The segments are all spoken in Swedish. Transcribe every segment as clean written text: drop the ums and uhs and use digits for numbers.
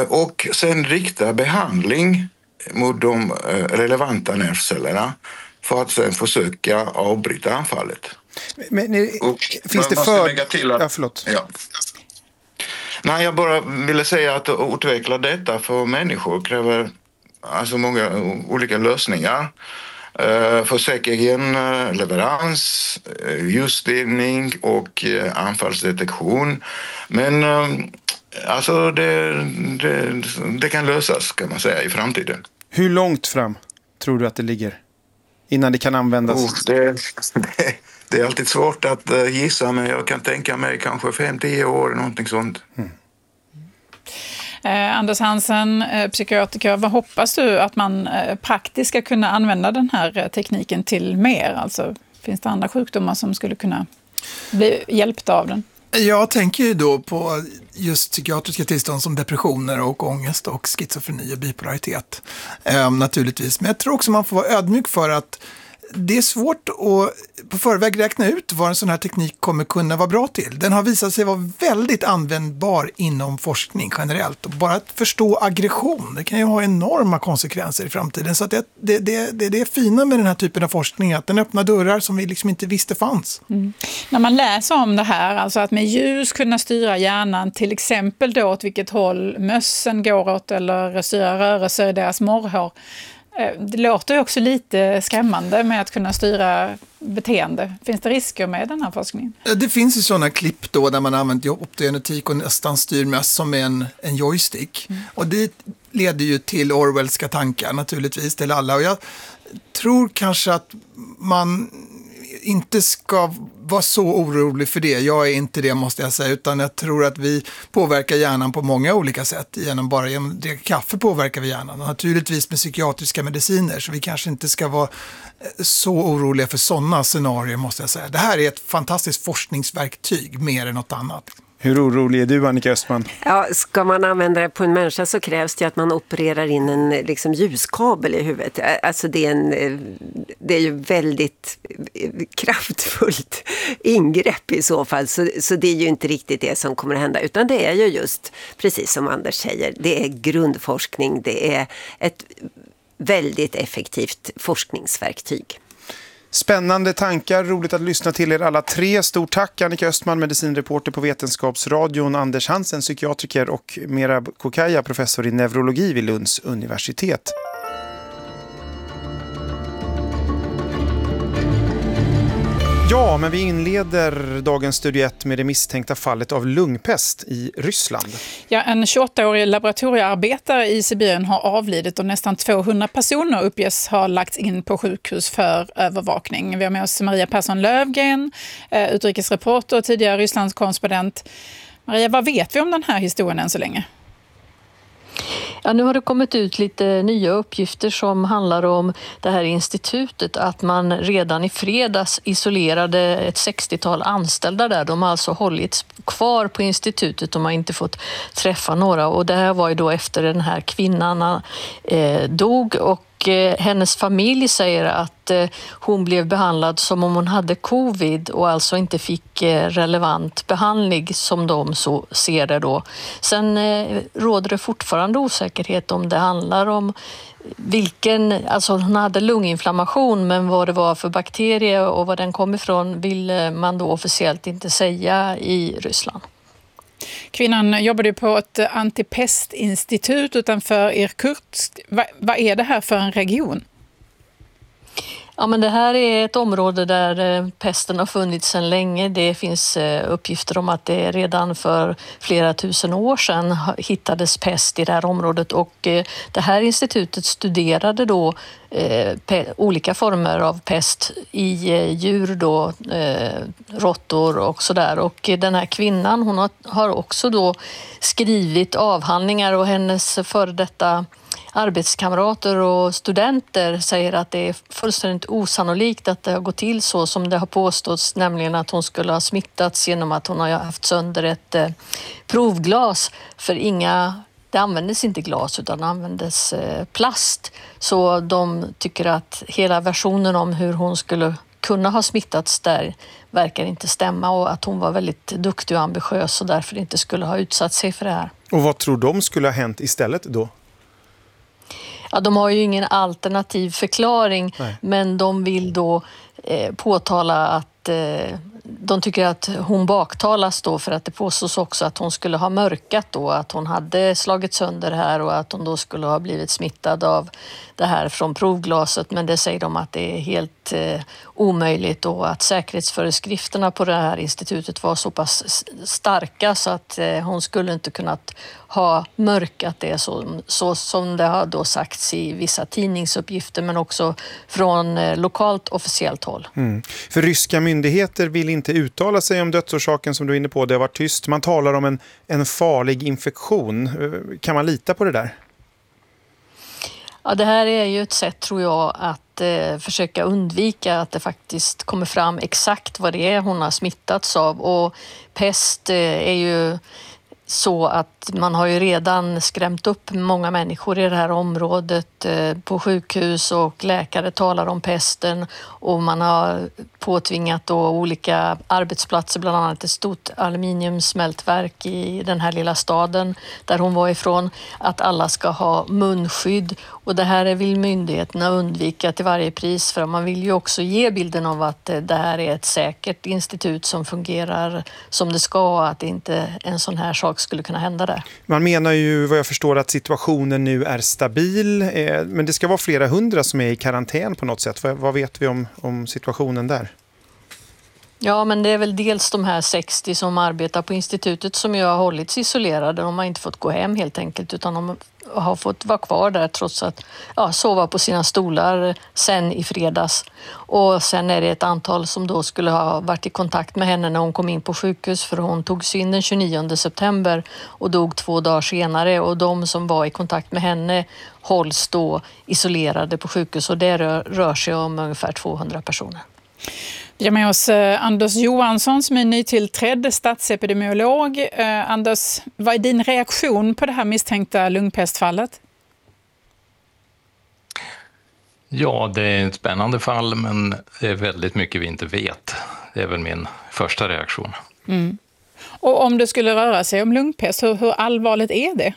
och sen rikta behandling mot de relevanta nervcellerna för att sen försöka avbryta anfallet. Men finns det förlåt. Ja. Nej, jag bara ville säga att utveckla detta för människor kräver alltså många olika lösningar. För säkerligen leverans, ljusstyrning och anfallsdetektion. Men alltså det kan lösas, kan man säga, i framtiden. Hur långt fram tror du att det ligger innan det kan användas? Det är alltid svårt att gissa, men jag kan tänka mig kanske 5-10 år, någonting sånt. Anders Hansen, psykiatriker, vad hoppas du att man praktiskt ska kunna använda den här tekniken till mer? Alltså, finns det andra sjukdomar som skulle kunna bli hjälpta av den? Jag tänker ju då på just psykiatriska tillstånd som depressioner och ångest och schizofreni och bipolaritet. Naturligtvis. Men jag tror också man får vara ödmjuk för att det är svårt att på förväg räkna ut vad en sån här teknik kommer kunna vara bra till. Den har visat sig vara väldigt användbar inom forskning generellt. Och bara att förstå aggression, det kan ju ha enorma konsekvenser i framtiden. Så att det är fina med den här typen av forskning, att den öppnar dörrar som vi liksom inte visste fanns. När man läser om det här, alltså att med ljus kunna styra hjärnan, till exempel då åt vilket håll mössen går åt eller styra rörelser i deras morrhår. Det låter ju också lite skrämmande med att kunna styra beteende. Finns det risker med den här forskningen? Det finns ju sådana klipp då där man använder optogenetik och nästan styr möss som en joystick. Och det leder ju till Orwellska tankar naturligtvis till alla. Och jag tror kanske att man inte ska vara så orolig för det. Jag är inte det, måste jag säga, utan jag tror att vi påverkar hjärnan på många olika sätt. Genom det kaffe påverkar vi hjärnan. Och naturligtvis med psykiatriska mediciner, så vi kanske inte ska vara så oroliga för sådana scenarier, måste jag säga. Det här är ett fantastiskt forskningsverktyg mer än något annat. Hur orolig är du, Annika Östman? Ja, ska man använda det på en människa så krävs det att man opererar in en ljuskabel i huvudet. Alltså det är ju väldigt kraftfullt ingrepp i så fall. Så det är ju inte riktigt det som kommer att hända. Utan det är ju just, precis som Anders säger, det är grundforskning. Det är ett väldigt effektivt forskningsverktyg. Spännande tankar, roligt att lyssna till er alla tre. Stort tack Annika Östman, medicinreporter på Vetenskapsradion, Anders Hansen, psykiatriker, och Merab Kokaya, professor i neurologi vid Lunds universitet. Ja, men vi inleder dagens Studio 1 med det misstänkta fallet av lungpest i Ryssland. Ja, en 28-årig laboratoriearbetare i Sibirien har avlidit och nästan 200 personer uppges ha lagts in på sjukhus för övervakning. Vi har med oss Maria Persson Lövgren, utrikesreporter och tidigare Rysslandskorrespondent. Maria, vad vet vi om den här historien än så länge? Ja, nu har det kommit ut lite nya uppgifter som handlar om det här institutet, att man redan i fredags isolerade ett 60-tal anställda där. De har alltså hållits kvar på institutet och man har inte fått träffa några, och det här var ju då efter den här kvinnan dog, och hennes familj säger att hon blev behandlad som om hon hade covid och alltså inte fick relevant behandling som de så ser det då. Sen råder det fortfarande osäkerhet om det handlar om alltså hon hade lunginflammation, men vad det var för bakterie och var den kom ifrån vill man då officiellt inte säga i Ryssland. Kvinnan jobbade på ett antipestinstitut utanför Irkutsk. Vad är det här för en region? Ja, men det här är ett område där pesten har funnits sedan länge. Det finns uppgifter om att det redan för flera tusen år sedan hittades pest i det här området, och det här institutet studerade då olika former av pest i djur då, råttor och sådär. Och den här kvinnan, hon har också då skrivit avhandlingar, och hennes före detta arbetskamrater och studenter säger att det är fullständigt osannolikt att det har gått till så som det har påståtts, nämligen att hon skulle ha smittats genom att hon har haft sönder ett provglas, för det användes inte glas utan det användes plast. Så de tycker att hela versionen om hur hon skulle kunna ha smittats där verkar inte stämma, och att hon var väldigt duktig och ambitiös och därför inte skulle ha utsatt sig för det här. Och vad tror de skulle ha hänt istället då? Ja, de har ju ingen alternativ förklaring. Nej. Men de vill då påtala att de tycker att hon baktalas då, för att det påstås också att hon skulle ha mörkat då, att hon hade slagit sönder här och att hon då skulle ha blivit smittad av det här från provglaset. Men det säger de att det är helt omöjligt då, att säkerhetsföreskrifterna på det här institutet var så pass starka så att hon skulle inte kunnat ha mörkat det så som det har då sagts i vissa tidningsuppgifter, men också från lokalt officiellt håll. För ryska myndigheter vill inte uttala sig om dödsorsaken som du är inne på. Det har varit tyst. Man talar om en farlig infektion. Kan man lita på det där? Ja, det här är ju ett sätt, tror jag, att försöka undvika att det faktiskt kommer fram exakt vad det är hon har smittats av. Och pest är ju så att man har ju redan skrämt upp många människor i det här området på sjukhus, och läkare talar om pesten, och man har påtvingat då olika arbetsplatser, bland annat ett stort aluminiumsmältverk i den här lilla staden där hon var ifrån, att alla ska ha munskydd. Och det här vill myndigheterna undvika till varje pris, för man vill ju också ge bilden av att det här är ett säkert institut som fungerar som det ska, att inte en sån här sak skulle kunna hända där. Man menar ju, vad jag förstår, att situationen nu är stabil, men det ska vara flera hundra som är i karantän på något sätt. Vad vet vi om situationen där? Ja, men det är väl dels de här 60 som arbetar på institutet som ju har hållits isolerade. De har inte fått gå hem helt enkelt, utan de har fått vara kvar där trots att sova på sina stolar sen i fredags. Och sen är det ett antal som då skulle ha varit i kontakt med henne när hon kom in på sjukhus, för hon togs in den 29 september och dog 2 dagar senare. Och de som var i kontakt med henne hålls då isolerade på sjukhus, och det rör sig om ungefär 200 personer. Vi har med oss Anders Johansson som är nytillträdd statsepidemiolog. Anders, vad är din reaktion på det här misstänkta lungpestfallet? Ja, det är ett spännande fall, men det är väldigt mycket vi inte vet. Det är väl min första reaktion. Mm. Och om det skulle röra sig om lungpest, hur allvarligt är det?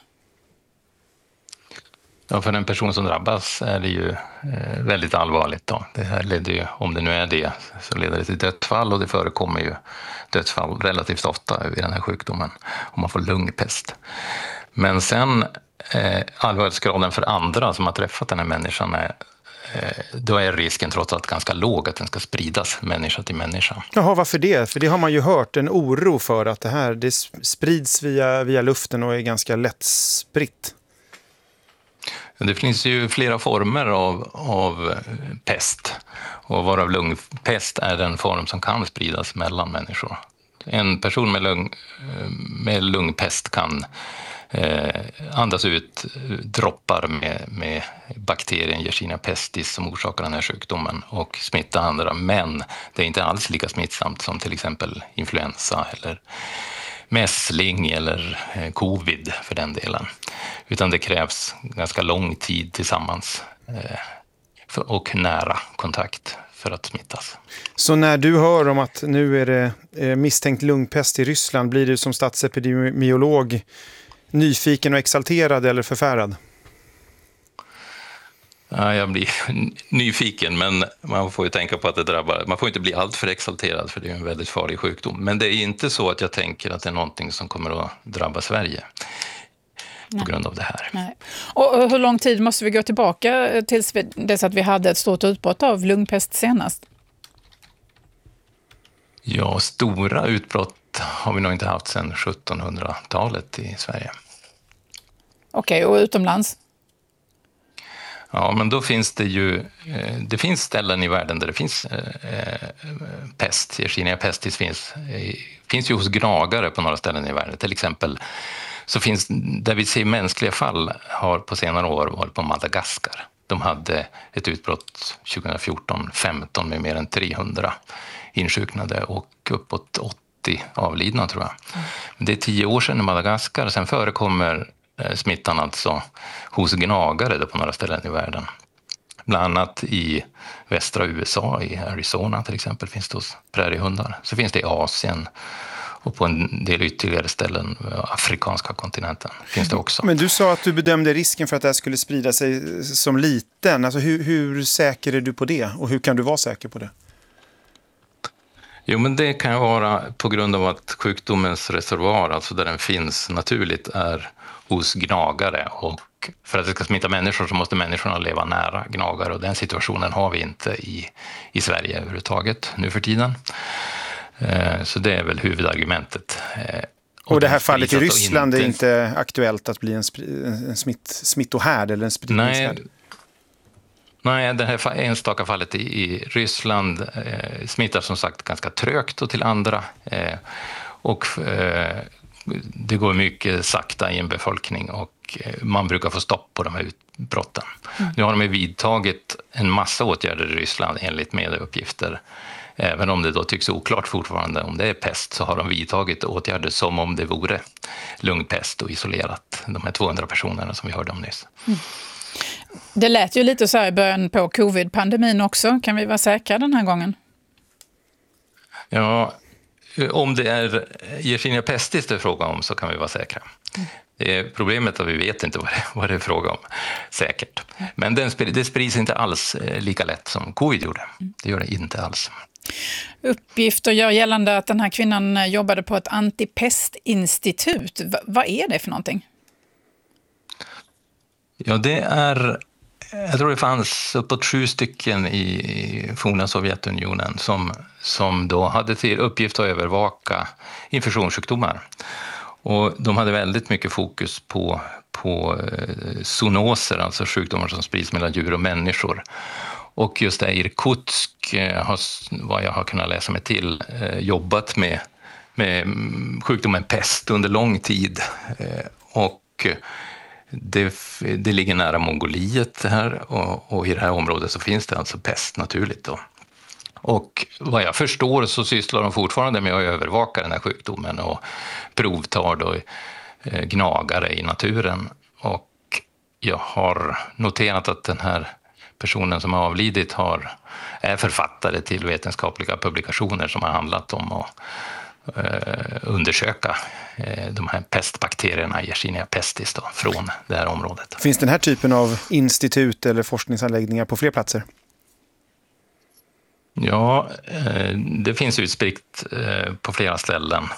Ja, för en person som drabbas är det ju väldigt allvarligt då. Det här leder ju, om det nu är det, så leder det till dödsfall, och det förekommer ju dödsfall relativt ofta vid den här sjukdomen om man får lungpest. Men sen allvarlighetsgraden för andra som har träffat den här människan då är risken trots allt ganska låg att den ska spridas människa till människa. Jaha, varför det? För det har man ju hört, en oro för att det sprids via luften och är ganska lätt spritt. Det finns ju flera former av pest, och varav lungpest är den form som kan spridas mellan människor. En person med lungpest kan andas ut droppar med bakterien Yersinia pestis som orsakar den här sjukdomen och smitta andra, men det är inte alls lika smittsamt som till exempel influensa eller mässling eller covid för den delen. Utan det krävs ganska lång tid tillsammans och nära kontakt för att smittas. Så när du hör om att nu är det misstänkt lungpest i Ryssland, blir du som statsepidemiolog nyfiken och exalterad eller förfärad? Ja, jag blir nyfiken, men man får ju tänka på att det drabbar. Man får inte bli allt för exalterad, för det är en väldigt farlig sjukdom. Men det är inte så att jag tänker att det är någonting som kommer att drabba Sverige på grund av det här. Nej. Och hur lång tid måste vi gå tillbaka tills dess att vi hade ett stort utbrott av lungpest senast? Ja, stora utbrott har vi nog inte haft sedan 1700-talet i Sverige. Okej, och utomlands? Ja, men då finns det finns ställen i världen där det finns pest. Yersinia pestis finns ju hos gnagare på några ställen i världen. Till exempel så finns, där vi ser mänskliga fall, har på senare år varit på Madagaskar. De hade ett utbrott 2014-15 med mer än 300 insjuknade och uppåt 80 avlidna, tror jag. Det är 10 år sedan i Madagaskar. Sen förekommer smittan alltså hos gnagare på några ställen i världen. Bland annat i västra USA, i Arizona till exempel, finns det hos präriehundar. Så finns det i Asien och på en del ytterligare ställen, afrikanska kontinenten, finns det också. Men du sa att du bedömde risken för att det här skulle sprida sig som liten. Alltså hur säker är du på det? Och hur kan du vara säker på det? Jo, men det kan vara på grund av att sjukdomens reservoar, alltså där den finns naturligt, är hos gnagare. Och för att det ska smitta människor så måste människorna leva nära gnagare. Och den situationen har vi inte i Sverige överhuvudtaget nu för tiden. Så det är väl huvudargumentet. Och det här fallet i Ryssland är inte aktuellt att bli en smittohärd eller en spridningshärd? Nej, det här enstaka fallet i Ryssland smittar som sagt ganska trögt och till andra. Och det går mycket sakta i en befolkning och man brukar få stopp på de här utbrotten. Nu har de vidtagit en massa åtgärder i Ryssland enligt medieuppgifter. Även om det då tycks oklart fortfarande om det är pest, så har de vidtagit åtgärder som om det vore lungpest och isolerat de här 200 personerna som vi hörde om nyss. Det lät ju lite så här i början på covid-pandemin också. Kan vi vara säkra den här gången? Ja, om det är Yersinia pestis det är fråga om så kan vi vara säkra. Problemet är att vi vet inte vad det är fråga om säkert. Men det sprids inte alls lika lätt som covid gjorde. Det gör det inte alls. Uppgifter gör gällande att den här kvinnan jobbade på ett antipestinstitut. Vad är det för någonting? Ja, det är... Jag tror det fanns uppåt 7 stycken i forna Sovjetunionen som då hade till uppgift att övervaka infektionssjukdomar. Och de hade väldigt mycket fokus på zoonoser, alltså sjukdomar som sprids mellan djur och människor. Och just det Irkutsk har, vad jag har kunnat läsa mig till, jobbat med sjukdomen pest under lång tid. Och det ligger nära Mongoliet här och i det här området så finns det alltså pest naturligt då. Och vad jag förstår så sysslar de fortfarande med att övervaka den här sjukdomen och provtar då gnagare i naturen. Och jag har noterat att den här personen som har avlidit är författare till vetenskapliga publikationer som har handlat om att undersöka de här pestbakterierna, Yersinia pestis då, från det här området. Finns den här typen av institut eller forskningsanläggningar på fler platser? Ja, det finns utspritt på flera ställen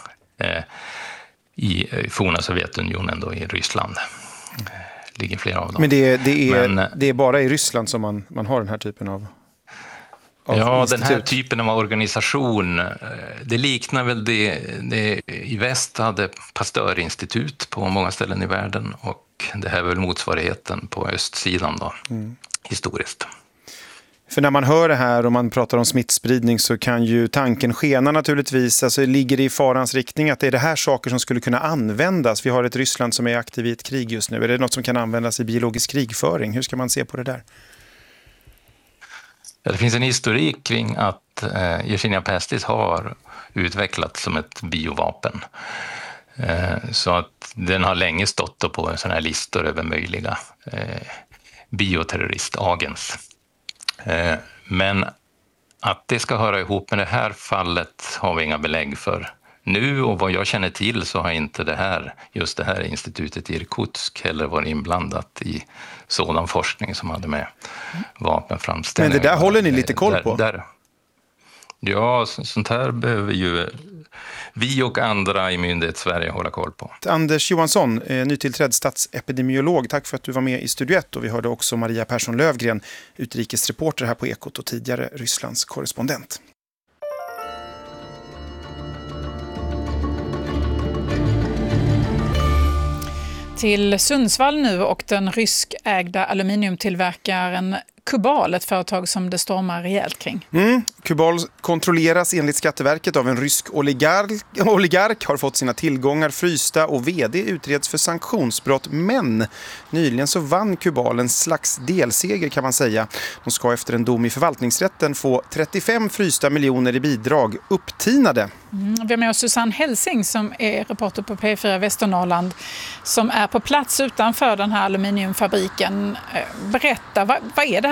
i forna Sovjetunionen då, i Ryssland. Ligger flera av dem. Men det är bara i Ryssland som man har den här typen av ja, institut. Den här typen av organisation, det liknar väl det i väst hade Pastörinstitut på många ställen i världen och det här är väl motsvarigheten på östsidan då, historiskt. För när man hör det här och man pratar om smittspridning så kan ju tanken skena naturligtvis. Alltså ligger det i farans riktning att det är det här saker som skulle kunna användas? Vi har ett Ryssland som är aktiv i ett krig just nu. Är det något som kan användas i biologisk krigföring? Hur ska man se på det där? Det finns en historik kring att Yersinia pestis har utvecklats som ett biovapen. Så att den har länge stått på en sån här listor över möjliga bioterroristagens. Men att det ska höra ihop med det här fallet har vi inga belägg för nu, och vad jag känner till så har inte just det här institutet i Irkutsk heller varit inblandat i sådan forskning som hade med vapenframställning. Men det där håller ni lite koll på? Ja, sånt här behöver ju vi och andra i myndighet-Sverige hålla koll på. Anders Johansson, nytillträdd statsepidemiolog, tack för att du var med i Studio 1. Och vi hörde också Maria Persson Lövgren, utrikesreporter här på Ekot och tidigare Rysslands korrespondent. Till Sundsvall nu och den ryskägda aluminiumtillverkaren Kubal, ett företag som det stormar rejält kring. Kubal kontrolleras enligt Skatteverket av en rysk oligark, har fått sina tillgångar frysta och vd utreds för sanktionsbrott. Men nyligen så vann Kubal en slags delseger kan man säga. De ska efter en dom i förvaltningsrätten få 35 frysta miljoner i bidrag upptinade. Vi har med oss Susanne Helsing som är reporter på P4 Västernorrland som är på plats utanför den här aluminiumfabriken. Berätta, vad är det här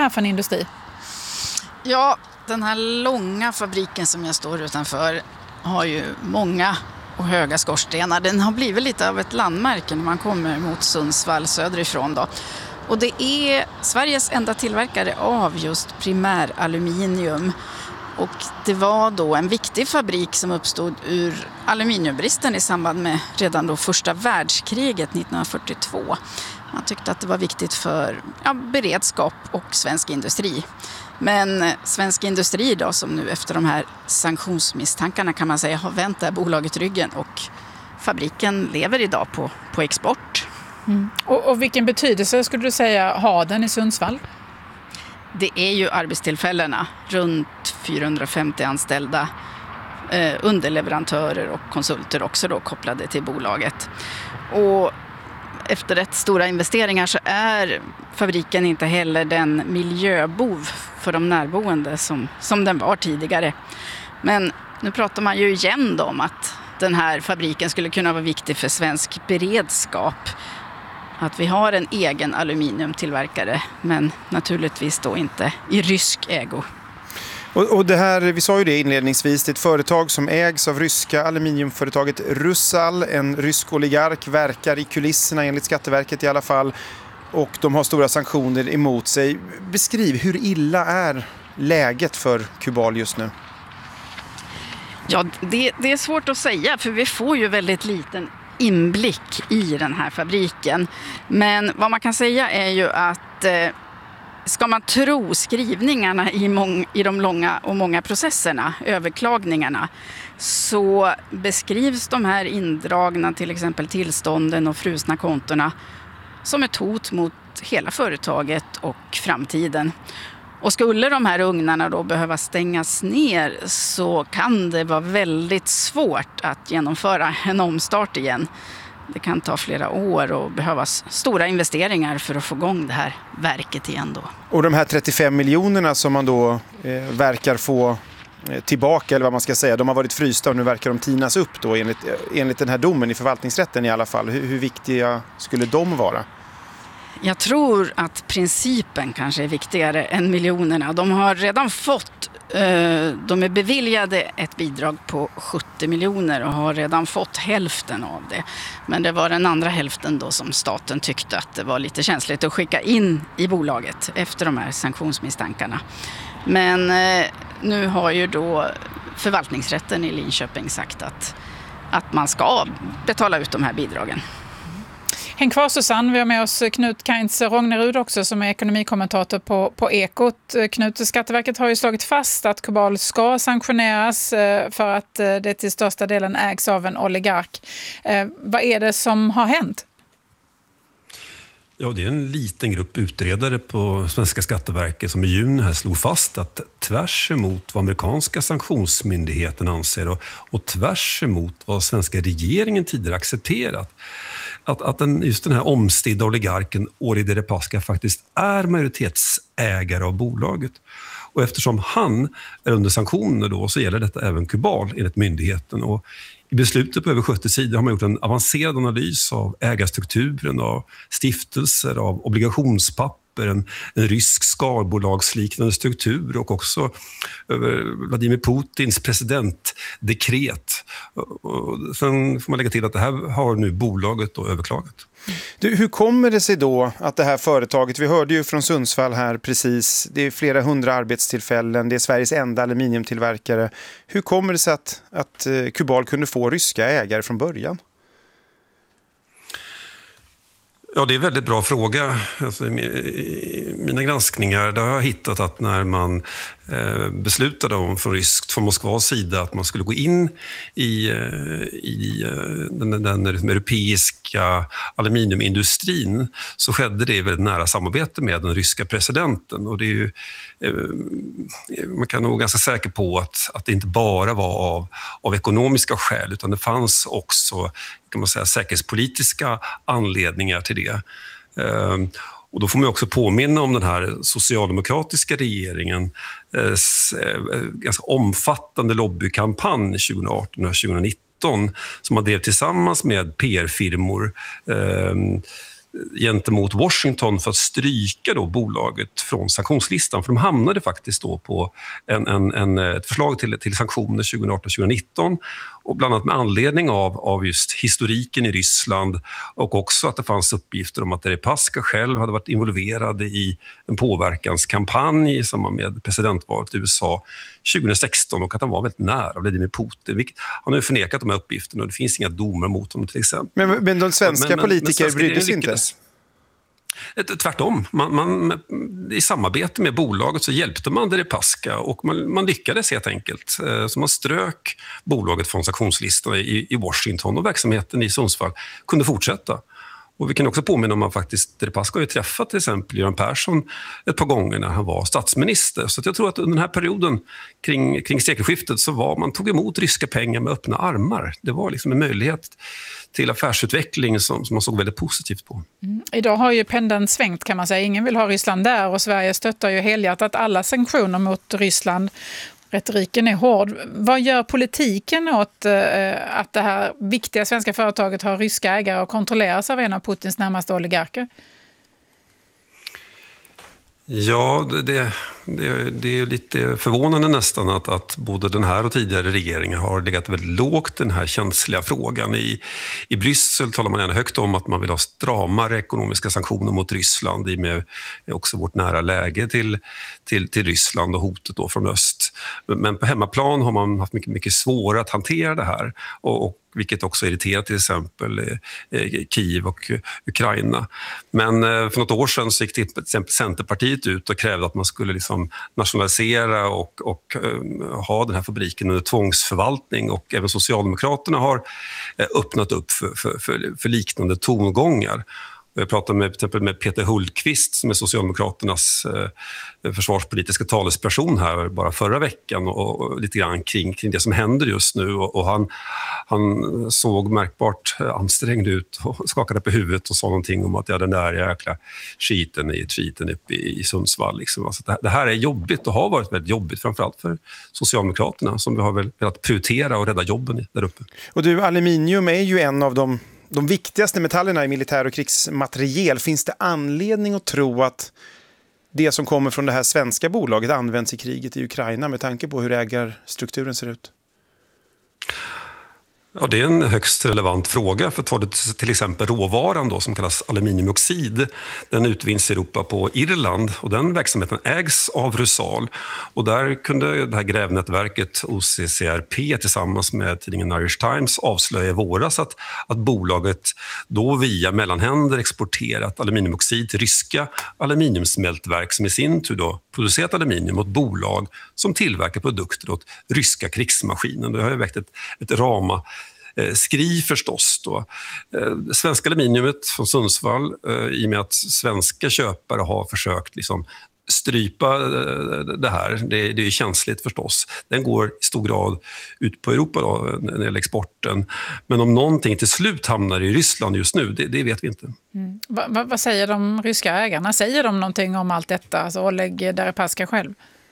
här för en industri? Ja, den här långa fabriken som jag står utanför har ju många och höga skorstenar. Den har blivit lite av ett landmärke när man kommer mot Sundsvall söderifrån då. Och det är Sveriges enda tillverkare av just primäraluminium. Och det var då en viktig fabrik som uppstod ur aluminiumbristen i samband med redan då första världskriget 1942. Man tyckte att det var viktigt för beredskap och svensk industri. Men svensk industri då, som nu efter de här sanktionsmisstankarna kan man säga har vänt det här bolaget ryggen, och fabriken lever idag på export. Mm. Och vilken betydelse skulle du säga har den i Sundsvall? Det är ju arbetstillfällena, runt 450 anställda, underleverantörer och konsulter också då kopplade till bolaget. Och efter rätt stora investeringar så är fabriken inte heller den miljöbov för de närboende som den var tidigare. Men nu pratar man ju igen om att den här fabriken skulle kunna vara viktig för svensk beredskap. Att vi har en egen aluminiumtillverkare, men naturligtvis då inte i rysk ägo. Och det här, vi sa ju det inledningsvis, det är ett företag som ägs av ryska aluminiumföretaget Rusal. En rysk oligark verkar i kulisserna enligt Skatteverket i alla fall. Och de har stora sanktioner emot sig. Beskriv, hur illa är läget för Kubal just nu? Ja, det är svårt att säga, för vi får ju väldigt liten inblick i den här fabriken. Men vad man kan säga är ju att ska man tro skrivningarna i de långa och många processerna, överklagningarna, så beskrivs de här indragna, till exempel tillstånden och frusna kontona, som ett hot mot hela företaget och framtiden. Och skulle de här ugnarna då behöva stängas ner, så kan det vara väldigt svårt att genomföra en omstart igen. Det kan ta flera år och behövas stora investeringar för att få igång det här verket igen då. Och de här 35 miljonerna som man då verkar få tillbaka, eller vad man ska säga, de har varit frysta och nu verkar de tinas upp då enligt den här domen i förvaltningsrätten i alla fall. Hur viktiga skulle de vara? Jag tror att principen kanske är viktigare än miljonerna. De har redan fått, de är beviljade ett bidrag på 70 miljoner och har redan fått hälften av det. Men det var den andra hälften då som staten tyckte att det var lite känsligt att skicka in i bolaget efter de här sanktionsmisstankarna. Men nu har ju då förvaltningsrätten i Linköping sagt att man ska betala ut de här bidragen. Häng kvar Susanne, vi har med oss Knut Kainz-Rognerud också som är ekonomikommentator på Ekot. Knut, Skatteverket har ju slagit fast att Kubal ska sanktioneras för att det till största delen ägs av en oligark. Vad är det som har hänt? Ja, det är en liten grupp utredare på svenska Skatteverket som i juni här slog fast att tvärs emot vad amerikanska sanktionsmyndigheten anser och tvärs emot vad svenska regeringen tidigare accepterat, att just den här omstridda oligarken Ori Deripaska faktiskt är majoritetsägare av bolaget. Och eftersom han är under sanktioner då, så gäller detta även Kubal enligt myndigheten. Och i beslutet på över 70 sidor har man gjort en avancerad analys av ägarstrukturen, av stiftelser, av obligationspapper, en rysk skalbolagsliknande struktur och också över Vladimir Putins presidentdekret. Och sen får man lägga till att det här har nu bolaget då överklagat. Hur kommer det sig då att det här företaget, vi hörde ju från Sundsvall här precis, det är flera hundra arbetstillfällen, det är Sveriges enda aluminiumtillverkare. Hur kommer det sig att Kubal kunde få ryska ägare från början? Ja, det är en väldigt bra fråga. Alltså, i mina granskningar där har jag hittat att när man beslutade om från Moskvas sida att man skulle gå in i den europeiska aluminiumindustrin, så skedde det i väldigt nära samarbete med den ryska presidenten. Och det är ju, man kan nog vara ganska säker på att det inte bara var av ekonomiska skäl, utan det fanns också, kan man säga, säkerhetspolitiska anledningar till det. Och då får man också påminna om den här socialdemokratiska regeringens ganska omfattande lobbykampanj 2018 och 2019 som man drev tillsammans med PR-firmor gentemot Washington för att stryka då bolaget från sanktionslistan. För de hamnade faktiskt då på ett förslag till sanktioner 2018-2019 och bland annat med anledning av just historiken i Ryssland och också att det fanns uppgifter om att Deripaska själv hade varit involverad i en påverkanskampanj i samband med presidentvalet i USA 2016 och att han var väldigt nära Vladimir Putin. Han har ju förnekat de här uppgifterna och det finns inga domar mot honom till exempel. Men de svenska politiker brydde sig inte? Tvärtom. I samarbete med bolaget så hjälpte man Deripaska och man lyckades helt enkelt. Så man strök bolaget från sanktionslistan i Washington och verksamheten i Sundsvall kunde fortsätta. Och vi kan också påminna om att faktiskt Deripaska har ju träffat till exempel Göran Persson ett par gånger när han var statsminister. Så att jag tror att under den här perioden kring sekelskiftet så man tog emot ryska pengar med öppna armar. Det var liksom en möjlighet till affärsutveckling som man såg väldigt positivt på. Idag har ju pendeln svängt kan man säga. Ingen vill ha Ryssland där och Sverige stöttar ju helhjärtat alla sanktioner mot Ryssland. Retoriken är hård. Vad gör politiken åt att det här viktiga svenska företaget har ryska ägare och kontrolleras av en av Putins närmaste oligarker? Ja, det är lite förvånande nästan att både den här och tidigare regeringen har legat väldigt lågt den här känsliga frågan. I Bryssel talar man gärna högt om att man vill ha stramare ekonomiska sanktioner mot Ryssland i med också vårt nära läge till Ryssland och hotet då från öst. Men på hemmaplan har man haft mycket svårare att hantera det här och vilket också irriterar till exempel Kiev och Ukraina. Men för något år sedan så gick till exempel Centerpartiet ut och krävde att man skulle liksom nationalisera och ha den här fabriken under tvångsförvaltning och även Socialdemokraterna har öppnat upp för liknande tongångar. Jag pratade till exempel med Peter Hultqvist som är Socialdemokraternas försvarspolitiska talesperson här bara förra veckan och lite grann kring det som händer just nu. Och han såg märkbart ansträngd ut och skakade på huvudet och sa någonting om att den där jäkla skiten uppe i Sundsvall. Liksom. Alltså det här är jobbigt och har varit väldigt jobbigt framförallt för Socialdemokraterna som vi har väl velat prioritera och rädda jobben där uppe. Och aluminium är ju en av de viktigaste metallerna i militär- och krigsmateriel. Finns det anledning att tro att det som kommer från det här svenska bolaget används i kriget i Ukraina med tanke på hur ägarstrukturen ser ut? Ja, det är en högst relevant fråga för att till exempel råvaran då, som kallas aluminiumoxid. Den utvinns i Europa på Irland och den verksamheten ägs av Rusal. Och där kunde det här grävnätverket OCCRP tillsammans med tidningen Irish Times avslöja i våras att bolaget då via mellanhänder exporterat aluminiumoxid till ryska aluminiumsmältverk som i sin tur då producerat aluminium åt bolag som tillverkar produkter åt ryska krigsmaskinen. Det har ju väckt ett rama skri förstås då. Svenska aluminiumet från Sundsvall i och med att svenska köpare har försökt liksom strypa det här. Det är ju känsligt förstås. Den går i stor grad ut på Europa då, när det gäller exporten. Men om någonting till slut hamnar i Ryssland just nu, det vet vi inte. Vad säger de ryska ägarna? Säger de någonting om allt detta? Alltså Oleg Deripaska själv?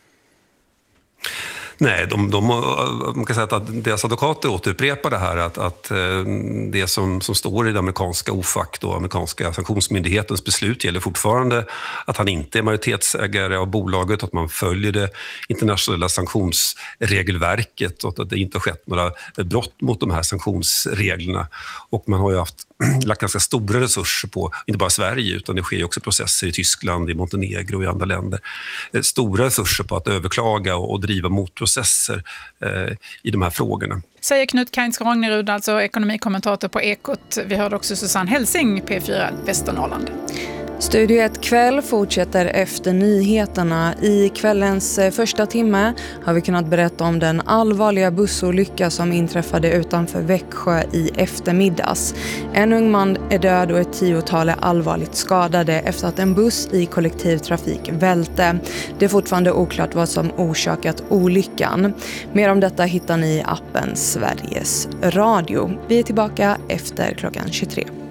Nej, man kan säga att deras advokater återupprepar det här att det som står i det amerikanska OFAC, då, amerikanska sanktionsmyndighetens beslut gäller fortfarande, att han inte är majoritetsägare av bolaget, att man följer det internationella sanktionsregelverket och att det inte har skett några brott mot de här sanktionsreglerna. Och man har ju lagt ganska stora resurser på, inte bara Sverige utan det sker ju också processer i Tyskland, i Montenegro och i andra länder. Stora resurser på att överklaga och driva motprocesser i de här frågorna. Säger Knut Kainz-Ragnerud, alltså ekonomikommentator på Ekot. Vi hörde också Susanne Helsing, P4 Västernorrland. Studio 1 kväll fortsätter efter nyheterna. I kvällens första timme har vi kunnat berätta om den allvarliga bussolycka som inträffade utanför Växjö i eftermiddags. En ung man är död och ett 10-tal är allvarligt skadade efter att en buss i kollektivtrafik välte. Det är fortfarande oklart vad som orsakat olyckan. Mer om detta hittar ni i appen Sveriges Radio. Vi är tillbaka efter klockan 23.